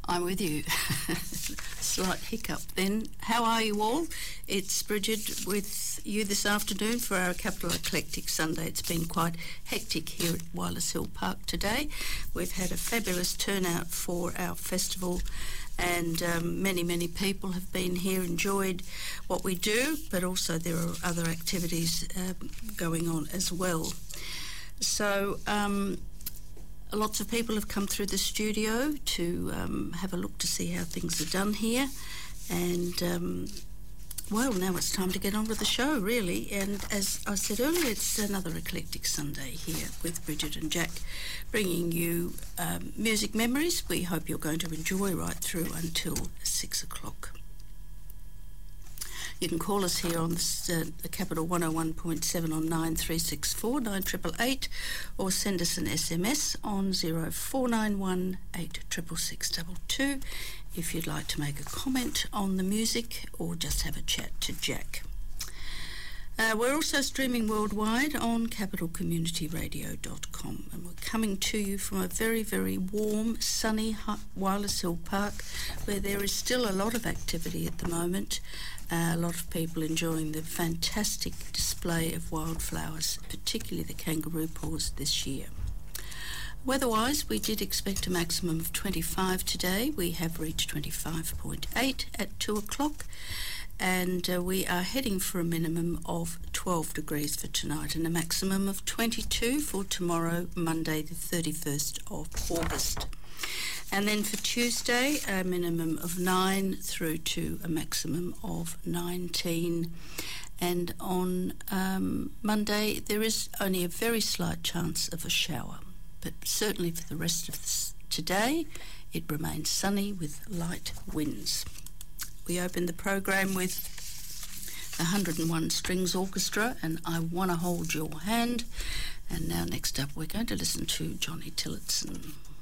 I'm with you. Slight hiccup then. How are you all? It's Bridget with you this afternoon for our Capital Eclectic Sunday. It's been quite hectic here at Wireless Hill Park today. We've had a fabulous turnout for our festival, and many people have been here, enjoyed what we do, but also there are other activities going on as well. So lots of people have come through the studio to have a look to see how things are done here, and well, now it's time to get on with the show, really. And as I said earlier, it's another Eclectic Sunday here with Bridget and Jack, bringing you music memories we hope you're going to enjoy right through until 6 o'clock. You can call us here on the Capital 101.7 on 9364 9888, or send us an SMS on 0491 866 if you'd like to make a comment on the music or just have a chat to Jack. We're also streaming worldwide on capitalcommunityradio.com, and we're coming to you from a very warm, sunny Wireless Hill Park, where there is still a lot of activity at the moment. A lot of people enjoying the fantastic display of wildflowers, particularly the kangaroo paws this year. Weather-wise, we did expect a maximum of 25 today. We have reached 25.8 at 2 o'clock, and we are heading for a minimum of 12 degrees for tonight and a maximum of 22 for tomorrow, Monday the 31st of August. And then for Tuesday, a minimum of 9 through to a maximum of 19. And on Monday, there is only a very slight chance of a shower. But certainly for the rest of today, it remains sunny with light winds. We opened the program with the 101 Strings Orchestra and I Wanna Hold Your Hand. And now next up, we're going to listen to Johnny Tillotson.